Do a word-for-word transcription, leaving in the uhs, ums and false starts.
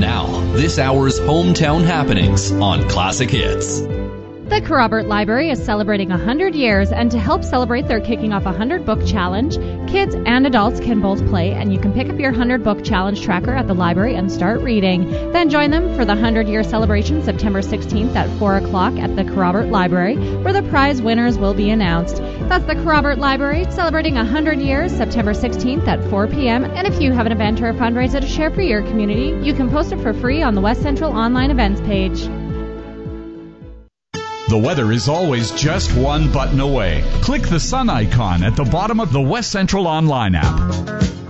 Now, this hour's hometown happenings on Classic Hits. The Kerrobert Library is celebrating one hundred years, and to help celebrate, they're kicking off a one hundred book challenge. Kids and adults can both play, and you can pick up your one hundred book challenge tracker at the library and start reading. Then join them for the one hundred year celebration September sixteenth at four o'clock at the Kerrobert Library, where the prize winners will be announced. That's the Kerrobert Library, celebrating one hundred years September sixteenth at four p.m. And if you have an event or a fundraiser to share for your community, you can post it for free on the West Central online events page. The weather is always just one button away. Click the sun icon at the bottom of the West Central online app.